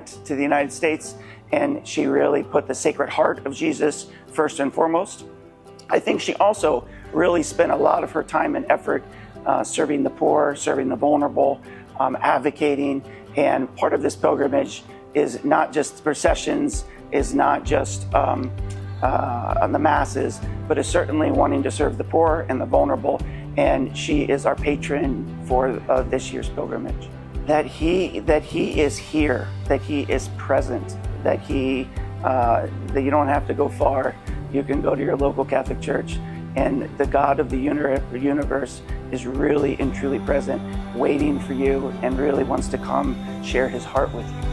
to the United States, and she really put the Sacred Heart of Jesus first and foremost. I think she also really spent a lot of her time and effort serving the poor, serving the vulnerable, advocating. And part of this pilgrimage is not just processions, is not just on the masses, but is certainly wanting to serve the poor and the vulnerable. And she is our patron for this year's pilgrimage. That he is here, that he is present, that that you don't have to go far. You can go to your local Catholic church, and the God of the universe is really and truly present, waiting for you, and really wants to come share his heart with you.